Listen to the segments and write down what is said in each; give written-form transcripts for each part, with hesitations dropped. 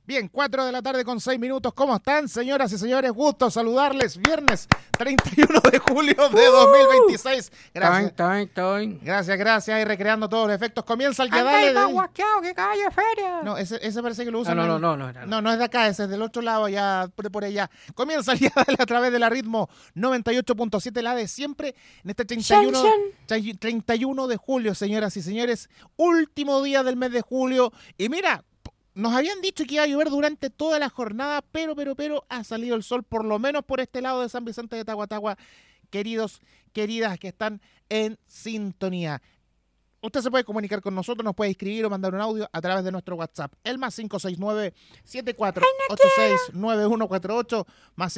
Bien, 4 de la tarde con 6 minutos. ¿Cómo están, señoras y señores? Gusto saludarles. Viernes 31 de julio de 2026. Gracias. Gracias. Y recreando todos los efectos. Comienza el ya dale. Que calle feria. No, ese parece que lo usan. No. No es de acá, ese es del otro lado, ya por allá. Comienza el ya dale a través de la Ritmo 98.7, la de siempre, en este 31 de julio, señoras y señores. Último día del mes de julio. Y mira, nos habían dicho que iba a llover durante toda la jornada, pero ha salido el sol, por lo menos por este lado de San Vicente de Tahuatahua, queridos, queridas que están en sintonía. Usted se puede comunicar con nosotros, nos puede escribir o mandar un audio a través de nuestro WhatsApp, el más 569-7486-9148, más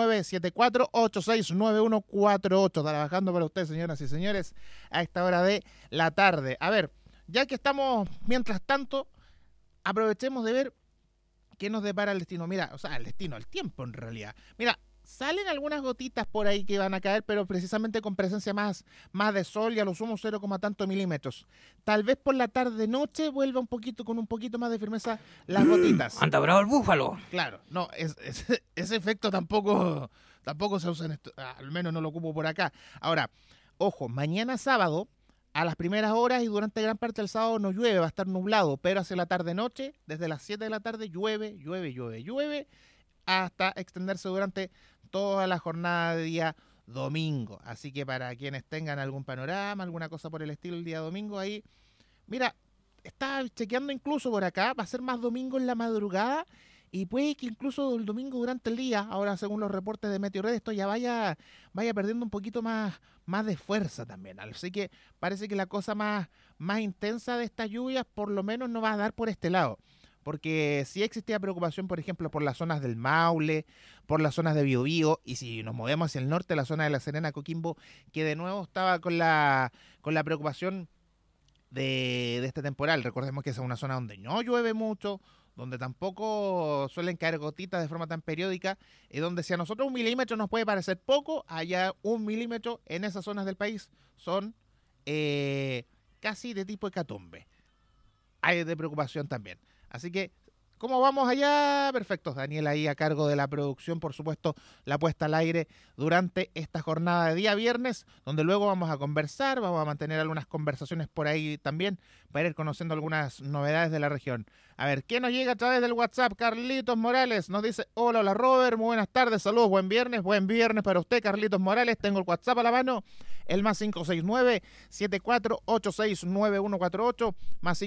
569-7486-9148, trabajando para usted, señoras y señores, a esta hora de la tarde. A ver, ya que estamos, mientras tanto, aprovechemos de ver qué nos depara el destino. Mira, el tiempo en realidad. Mira, salen algunas gotitas por ahí que van a caer, pero precisamente con presencia más de sol y a lo sumo 0, tanto milímetros. Tal vez por la tarde-noche vuelva con un poquito más de firmeza las gotitas. Anda bravo el búfalo. Claro, no, ese efecto tampoco se usa, al menos no lo ocupo por acá. Ahora, ojo, mañana sábado, a las primeras horas y durante gran parte del sábado no llueve, va a estar nublado, pero hacia la tarde-noche, desde las 7 de la tarde, llueve, hasta extenderse durante toda la jornada de día domingo. Así que para quienes tengan algún panorama, alguna cosa por el estilo el día domingo, ahí, mira, está chequeando incluso por acá, va a ser más domingo en la madrugada, y puede que incluso el domingo durante el día, ahora según los reportes de Meteorred, esto ya vaya perdiendo un poquito más de fuerza también. Así que parece que la cosa más intensa de estas lluvias por lo menos no va a dar por este lado. Porque sí existía preocupación, por ejemplo, por las zonas del Maule, por las zonas de Biobío, y si nos movemos hacia el norte, la zona de La Serena, Coquimbo, que de nuevo estaba con la preocupación de este temporal. Recordemos que esa es una zona donde no llueve mucho, donde tampoco suelen caer gotitas de forma tan periódica, y donde si a nosotros 1 milímetro nos puede parecer poco, allá 1 milímetro en esas zonas del país son casi de tipo hecatombe. Hay de preocupación también. Así que, ¿cómo vamos allá? Perfecto. Daniel ahí a cargo de la producción, por supuesto, la puesta al aire durante esta jornada de día viernes, donde luego vamos a conversar, vamos a mantener algunas conversaciones por ahí también, para ir conociendo algunas novedades de la región. A ver, ¿qué nos llega a través del WhatsApp? Carlitos Morales nos dice, hola Robert, muy buenas tardes, saludos, buen viernes para usted, Carlitos Morales. Tengo el WhatsApp a la mano, el más 569-7486-9148, más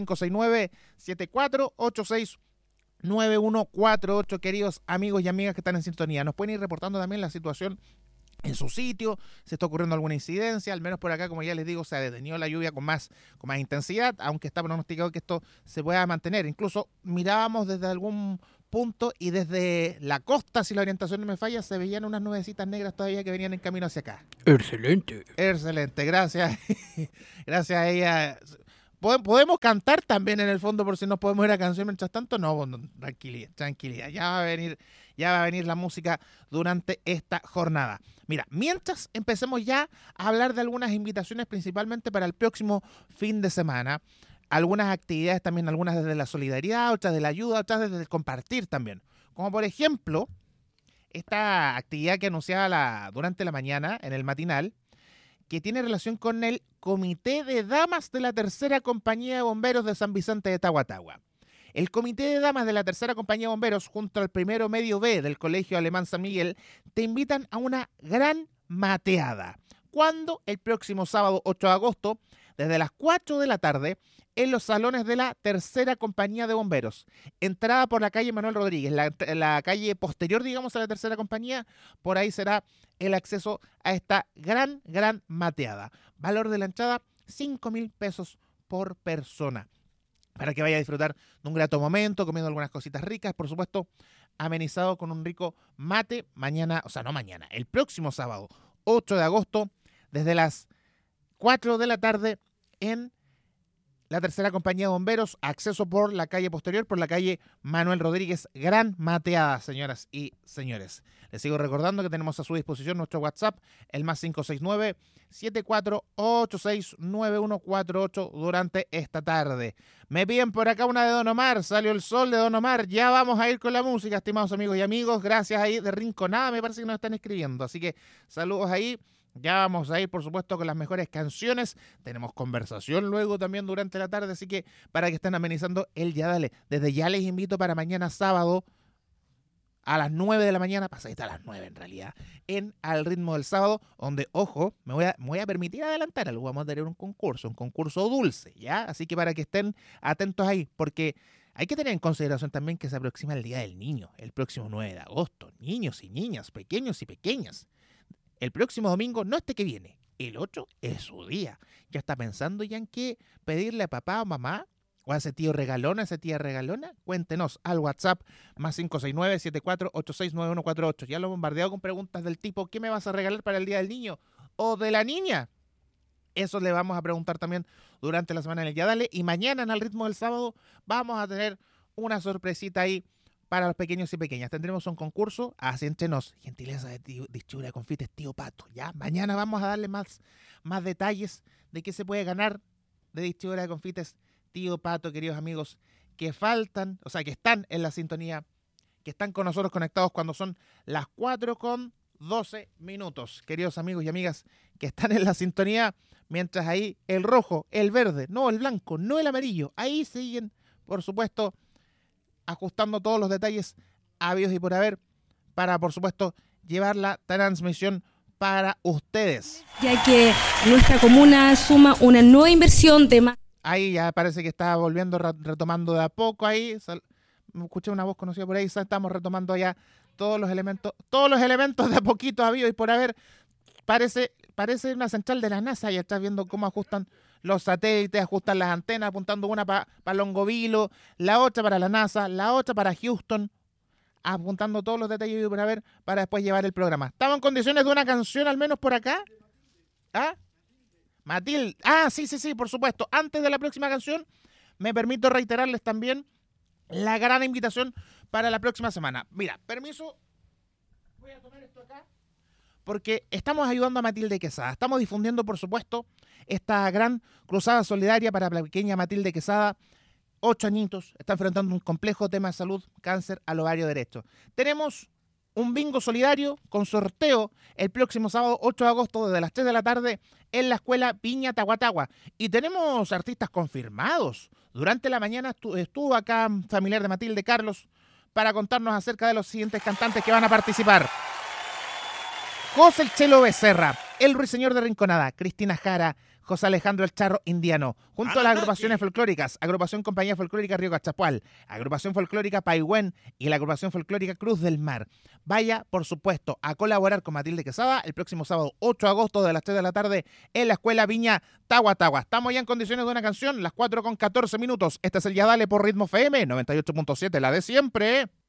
569-7486-9148, queridos amigos y amigas que están en sintonía. Nos pueden ir reportando también la situación en su sitio, si está ocurriendo alguna incidencia. Al menos por acá, como ya les digo, se ha detenido la lluvia con más intensidad, aunque está pronosticado que esto se pueda mantener. Incluso mirábamos desde algún punto y desde la costa, si la orientación no me falla, se veían unas nubecitas negras todavía que venían en camino hacia acá. Excelente, gracias. Gracias a ella. ¿Podemos cantar también en el fondo por si nos podemos ir a canción mientras tanto? No, tranquilidad. Ya va a venir la música durante esta jornada. Mira, mientras empecemos ya a hablar de algunas invitaciones, principalmente para el próximo fin de semana, algunas actividades también, algunas desde la solidaridad, otras de la ayuda, otras desde el compartir también. Como por ejemplo, esta actividad que anunciaba durante la mañana en el matinal, que tiene relación con el Comité de Damas de la Tercera Compañía de Bomberos de San Vicente de Tahuatahua. El Comité de Damas de la Tercera Compañía de Bomberos, junto al primero medio B del Colegio Alemán San Miguel, te invitan a una gran mateada. ¿Cuándo? El próximo sábado 8 de agosto, desde las 4 de la tarde, en los salones de la Tercera Compañía de Bomberos. Entrada por la calle Manuel Rodríguez, la calle posterior, digamos, a la Tercera Compañía. Por ahí será el acceso a esta gran mateada. Valor de la entrada, 5,000 pesos por persona, para que vaya a disfrutar de un grato momento, comiendo algunas cositas ricas, por supuesto, amenizado con un rico mate el próximo sábado, 8 de agosto, desde las 4 de la tarde, en la tercera compañía de bomberos, acceso por la calle posterior, por la calle Manuel Rodríguez, Gran Mateada, señoras y señores. Les sigo recordando que tenemos a su disposición nuestro WhatsApp, el más 569-7486-9148 durante esta tarde. Me piden por acá una de Don Omar, salió el sol de Don Omar, ya vamos a ir con la música, estimados amigos y amigos, gracias ahí de Rinconada, me parece que nos están escribiendo, así que saludos ahí. Ya vamos a ir, por supuesto, con las mejores canciones. Tenemos conversación luego también durante la tarde, así que para que estén amenizando el Ya Dale. Desde ya les invito para mañana sábado a las 9 de la mañana, pasadita a las 9 en realidad, en Al Ritmo del Sábado, donde, ojo, me voy a permitir adelantar algo. Vamos a tener un concurso dulce, ¿ya? Así que para que estén atentos ahí, porque hay que tener en consideración también que se aproxima el Día del Niño, el próximo 9 de agosto. Niños y niñas, pequeños y pequeñas. El próximo domingo, no este que viene, el 8 es su día. ¿Ya está pensando ya en qué pedirle a papá o mamá? ¿O a ese tío regalón, a esa tía regalona? Cuéntenos al WhatsApp más 569-7486-9148. Ya lo he bombardeado con preguntas del tipo, ¿qué me vas a regalar para el Día del Niño? ¿O de la niña? Eso le vamos a preguntar también durante la semana en el Ya Dale. Y mañana en Al Ritmo del Sábado vamos a tener una sorpresita ahí para los pequeños y pequeñas. Tendremos un concurso, así entre nos, gentileza de Distribuidora de Confites Tío Pato, ¿ya? Mañana vamos a darle más detalles de qué se puede ganar de Distribuidora de Confites Tío Pato, queridos amigos, que faltan, o sea, que están en la sintonía, que están con nosotros conectados cuando son las 4:12, queridos amigos y amigas, que están en la sintonía, mientras ahí el rojo, el verde, no el blanco, no el amarillo, ahí siguen, por supuesto, ajustando todos los detalles habidos y por haber para, por supuesto, llevar la transmisión para ustedes. Ya que nuestra comuna suma una nueva inversión de más. Ahí ya parece que está volviendo, retomando de a poco ahí. Escuché una voz conocida por ahí, estamos retomando ya todos los elementos de a poquito habidos y por haber. Parece una central de la NASA, ya estás viendo cómo ajustan los satélites, ajustan las antenas, apuntando una para Longovilo, la otra para la NASA, la otra para Houston, apuntando todos los detalles para ver, para después llevar el programa. ¿Estamos en condiciones de una canción al menos por acá? ¿Ah? Matilde. Ah, sí, por supuesto. Antes de la próxima canción, me permito reiterarles también la gran invitación para la próxima semana. Mira, permiso, voy a tomar esto acá, porque estamos ayudando a Matilde Quesada. Estamos difundiendo, por supuesto, esta gran cruzada solidaria para la pequeña Matilde Quesada, 8 añitos, está enfrentando un complejo tema de salud, cáncer al ovario derecho. Tenemos un bingo solidario con sorteo el próximo sábado 8 de agosto desde las 3 de la tarde en la escuela Viña Tahuatahua. Y tenemos artistas confirmados. Durante la mañana estuvo acá un familiar de Matilde, Carlos, para contarnos acerca de los siguientes cantantes que van a participar. José el Chelo Becerra, el Ruiseñor de Rinconada, Cristina Jara, José Alejandro el Charro Indiano, junto a las agrupaciones folclóricas, Agrupación Compañía Folclórica Río Cachapual, Agrupación Folclórica Paihuén y la Agrupación Folclórica Cruz del Mar. Vaya, por supuesto, a colaborar con Matilde Quesada el próximo sábado 8 de agosto de las 3 de la tarde en la Escuela Viña Tahuatahua. Estamos ya en condiciones de una canción, las 4:14. Este es el Ya Dale por Ritmo FM 98.7, la de siempre.